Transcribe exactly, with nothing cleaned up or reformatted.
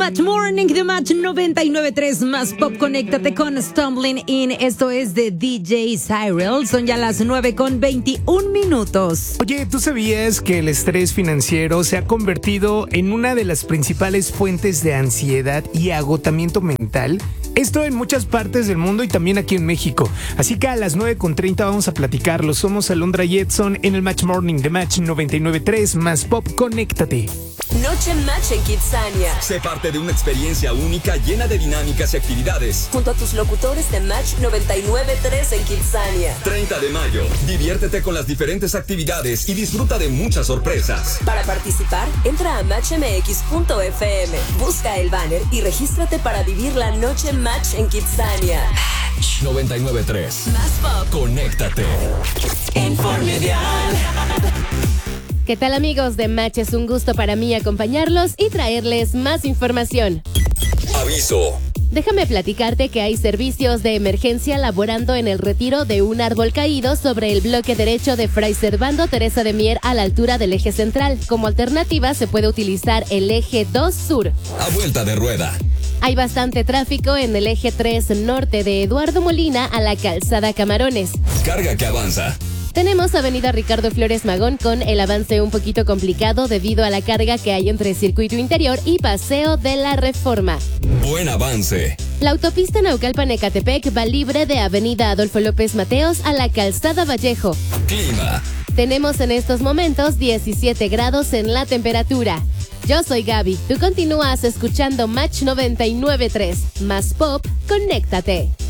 Match Morning de Match noventa y nueve punto tres más Pop. Conéctate con Stumbling In. Esto es de D J Cyril. Son ya las nueve con veintiún minutos. Oye, ¿tú sabías que el estrés financiero se ha convertido en una de las principales fuentes de ansiedad y agotamiento mental? Esto en muchas partes del mundo y también aquí en México. Así que a las nueve con treinta vamos a platicarlo. Somos Alondra y Edson en el Match Morning de Match noventa y nueve punto tres más Pop. Conéctate. Noche Match en Kidzania. Sé parte de una experiencia única llena de dinámicas y actividades. Junto a tus locutores de Match noventa y nueve punto tres en Kidzania. treinta de mayo. Diviértete con las diferentes actividades y disfruta de muchas sorpresas. Para participar, entra a match m x punto f m. Busca el banner y regístrate para vivir la Noche Match en Kidzania. Match noventa y nueve punto tres. Más Pop. Conéctate. Informedial. ¿Qué tal, amigos de Match? Es un gusto para mí acompañarlos y traerles más información. Aviso. Déjame platicarte que hay servicios de emergencia laborando en el retiro de un árbol caído sobre el bloque derecho de Fray Servando Teresa de Mier a la altura del eje central. Como alternativa se puede utilizar el eje dos sur. A vuelta de rueda. Hay bastante tráfico en el eje tres norte de Eduardo Molina a la calzada Camarones. Carga que avanza. Tenemos avenida Ricardo Flores Magón con el avance un poquito complicado debido a la carga que hay entre Circuito Interior y Paseo de la Reforma. Buen avance. La autopista Naucalpan-Ecatepec va libre de avenida Adolfo López Mateos a la calzada Vallejo. Clima. Tenemos en estos momentos diecisiete grados en la temperatura. Yo soy Gaby, tú continúas escuchando Match noventa y nueve punto tres. Más Pop, conéctate.